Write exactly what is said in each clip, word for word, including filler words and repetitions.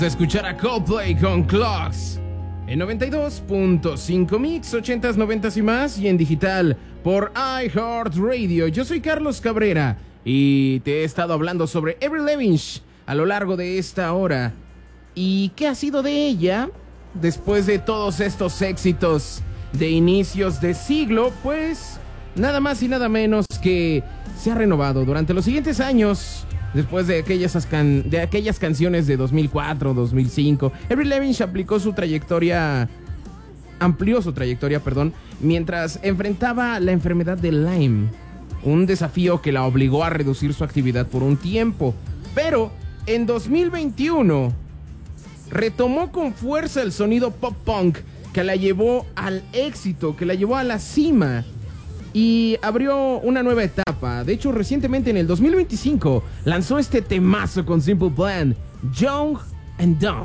De escuchar a Coldplay con Clocks en noventa y dos punto cinco Mix, ochentas, noventas y más, y en digital por iHeartRadio. Yo soy Carlos Cabrera y te he estado hablando sobre Avril Lavigne a lo largo de esta hora. ¿Y qué ha sido de ella después de todos estos éxitos de inicios de siglo? Pues nada más y nada menos que se ha renovado durante los siguientes años. Después de aquellas, can- de aquellas canciones de dos mil cuatro, dos mil cinco, Avril Lavigne aplicó su trayectoria, amplió su trayectoria, perdón, mientras enfrentaba la enfermedad de Lyme, un desafío que la obligó a reducir su actividad por un tiempo. Pero en dos mil veintiuno retomó con fuerza el sonido pop punk que la llevó al éxito, que la llevó a la cima. Y abrió una nueva etapa. De hecho, recientemente en el dos mil veinticinco lanzó este temazo con Simple Plan, Young and Dumb.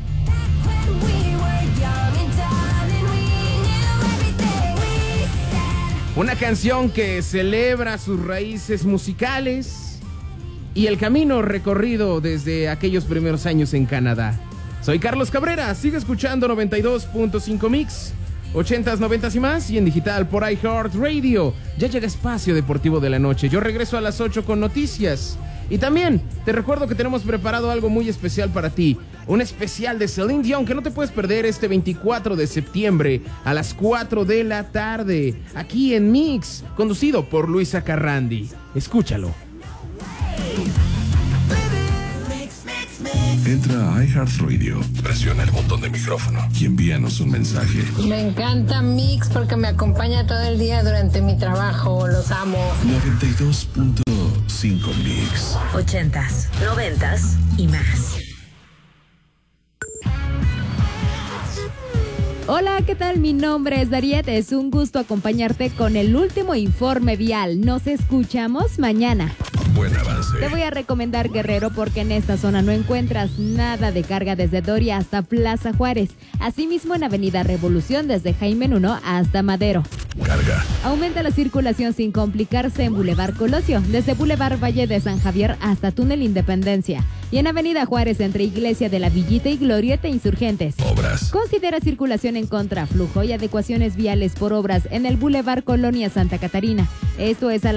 Una canción que celebra sus raíces musicales y el camino recorrido desde aquellos primeros años en Canadá. Soy Carlos Cabrera, sigue escuchando noventa y dos punto cinco Mix, ochentas, noventas y más, y en digital por iHeartRadio. Ya llega Espacio Deportivo de la Noche. Yo regreso a las ocho con noticias. Y también te recuerdo que tenemos preparado algo muy especial para ti. Un especial de Celine Dion que no te puedes perder este veinticuatro de septiembre a las cuatro de la tarde. Aquí en Mix, conducido por Luisa Carrandi. Escúchalo. Entra a iHeartRadio, presiona el botón de micrófono y envíanos un mensaje. Me encanta Mix porque me acompaña todo el día durante mi trabajo. Los amo. noventa y dos punto cinco Mix. Ochentas, noventas y más. Hola, ¿qué tal? Mi nombre es Dariet. Es un gusto acompañarte con el último informe vial. Nos escuchamos mañana. Buen avance. Te voy a recomendar Guerrero porque en esta zona no encuentras nada de carga desde Doria hasta Plaza Juárez. Asimismo en Avenida Revolución desde Jaime Nuno hasta Madero. Carga. Aumenta la circulación sin complicarse en Boulevard Colosio, desde Boulevard Valle de San Javier hasta Túnel Independencia. Y en Avenida Juárez entre Iglesia de la Villita y Glorieta Insurgentes. Obras. Considera circulación en contraflujo y adecuaciones viales por obras en el Boulevard Colonia Santa Catarina. Esto es a la